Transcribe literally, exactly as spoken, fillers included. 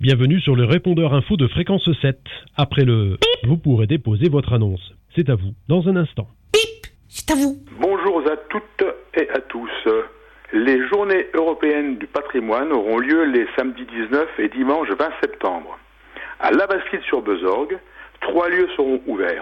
Bienvenue sur le répondeur info de Fréquence sept. Après le bip, vous pourrez déposer votre annonce. C'est à vous, dans un instant. Bip, c'est à vous. Bonjour à toutes et à tous. Les journées européennes du patrimoine auront lieu les samedis dix-neuf et dimanche vingt septembre. À Labastide-sur-Besorgue, trois lieux seront ouverts.